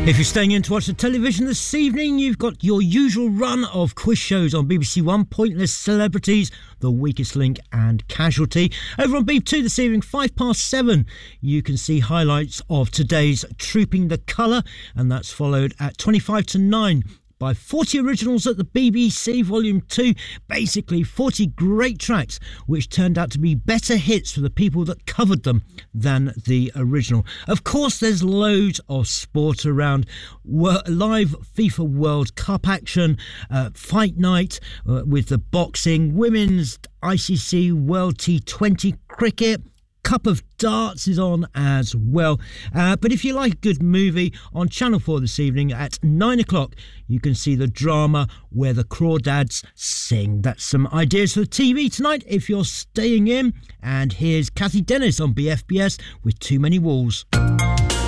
If you're staying in to watch the television this evening, you've got your usual run of quiz shows on BBC One: Pointless Celebrities, The Weakest Link and Casualty. Over on Beef 2 this evening, 7:05, you can see highlights of today's Trooping the Colour, and that's followed at 9:25 by 40 originals at the BBC Volume 2. Basically 40 great tracks which turned out to be better hits for the people that covered them than the original. Of course, there's loads of sport around. Live FIFA World Cup action, fight night with the boxing, women's ICC World T20 cricket, Cup of Darts is on as well. But if you like a good movie, on Channel 4 this evening at 9 o'clock, you can see the drama Where the Crawdads Sing. That's some ideas for the TV tonight if you're staying in. And here's Kathy Dennis on BFBS with Too Many Walls.